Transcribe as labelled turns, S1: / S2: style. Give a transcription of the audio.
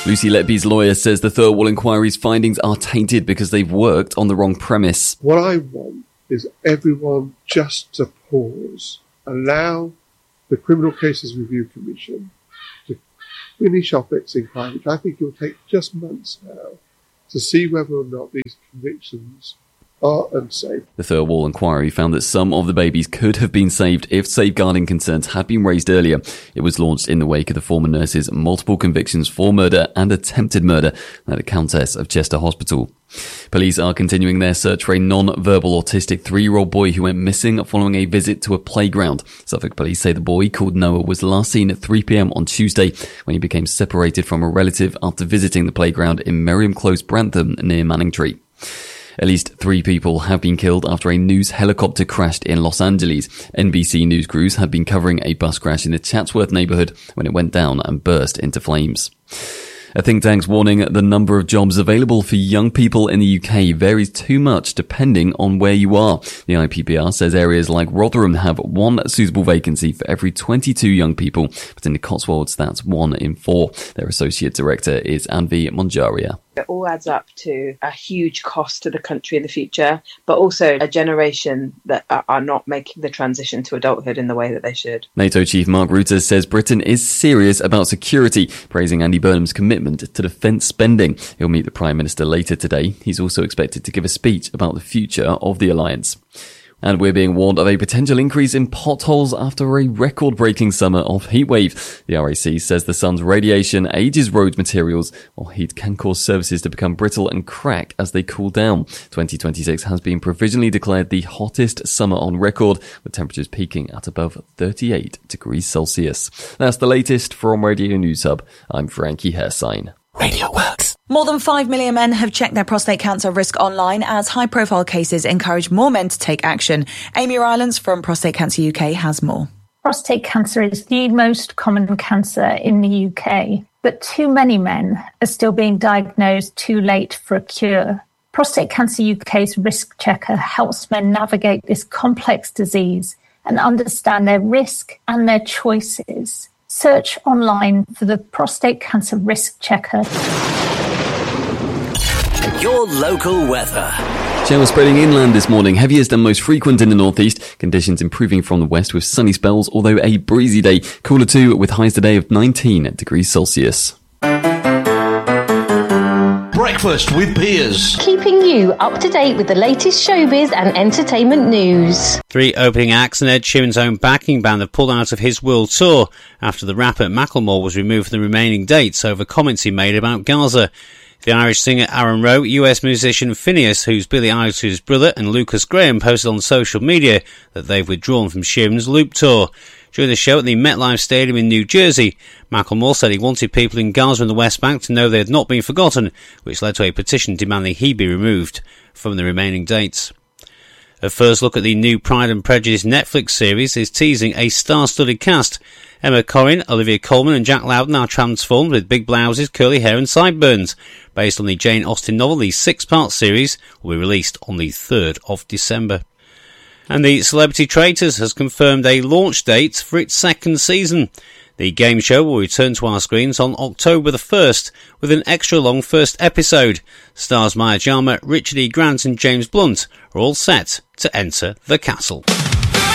S1: Lucy Letby's lawyer says the Thirlwall inquiry's findings are tainted because they've worked on the wrong premise.
S2: What I want is everyone just to pause, allow the Criminal Cases Review Commission to finish off its inquiry, which I think it will take just months now, to see whether or not these convictions are unsafe.
S1: The Thirlwall inquiry found that some of the babies could have been saved if safeguarding concerns had been raised earlier. It was launched in the wake of the former nurse's multiple convictions for murder and attempted murder at the Countess of Chester Hospital. Police are continuing their search for a non-verbal autistic 3-year-old boy who went missing following a visit to a playground. Suffolk police say the boy, called Noah, was last seen at 3 p.m. on Tuesday when he became separated from a relative after visiting the playground in Merriam Close, Brantham, near Manningtree. At least 3 people have been killed after a news helicopter crashed in Los Angeles. NBC News crews had been covering a bus crash in the Chatsworth neighborhood when it went down and burst into flames. A think tank's warning the number of jobs available for young people in the UK varies too much depending on where you are. The IPPR says areas like Rotherham have 1 suitable vacancy for every 22 young people, but in the Cotswolds that's 1 in 4. Their associate director is Anvi Monjaria.
S3: It all adds up to a huge cost to the country in the future, but also a generation that are not making the transition to adulthood in the way that they should.
S1: NATO chief Mark Rutte says Britain is serious about security, praising Andy Burnham's commitment to defence spending. He'll meet the Prime Minister later today. He's also expected to give a speech about the future of the alliance. And we're being warned of a potential increase in potholes after a record-breaking summer of heatwave. The RAC says the sun's radiation ages road materials, while heat can cause surfaces to become brittle and crack as they cool down. 2026 has been provisionally declared the hottest summer on record, with temperatures peaking at above 38 degrees Celsius. That's the latest from Radio News Hub. I'm Frankie Hersign.
S4: Radio Works. More than 5 million men have checked their prostate cancer risk online as high-profile cases encourage more men to take action. Amy Rylance from Prostate Cancer UK has more.
S5: Prostate cancer is the most common cancer in the UK, but too many men are still being diagnosed too late for a cure. Prostate Cancer UK's risk checker helps men navigate this complex disease and understand their risk and their choices. Search online for the Prostate Cancer Risk Checker.
S4: Your local weather.
S1: Showers spreading inland this morning, heaviest and most frequent in the northeast. Conditions improving from the west with sunny spells, although a breezy day. Cooler too, with highs today of 19 degrees Celsius.
S6: Breakfast with Piers.
S7: Keeping you up to date with the latest showbiz and entertainment news.
S8: 3 opening acts and Ed Sheeran's own backing band have pulled out of his world tour after the rapper Macklemore was removed from the remaining dates over comments he made about Gaza. The Irish singer Aaron Rowe, US musician Phineas, who's Billie Eilish's brother, and Lucas Graham posted on social media that they've withdrawn from Sheeran's Loop tour. During the show at the MetLife Stadium in New Jersey, Macklemore said he wanted people in Gaza and the West Bank to know they had not been forgotten, which led to a petition demanding he be removed from the remaining dates. A first look at the new Pride and Prejudice Netflix series is teasing a star-studded cast. Emma Corrin, Olivia Colman and Jack Lowden are transformed with big blouses, curly hair and sideburns. Based on the Jane Austen novel, the 6-part series will be released on the 3rd of December. And the Celebrity Traitors has confirmed a launch date for its 2nd season. The game show will return to our screens on October the 1st with an extra-long first episode. Stars Maya Jama, Richard E. Grant and James Blunt are all set to enter the castle.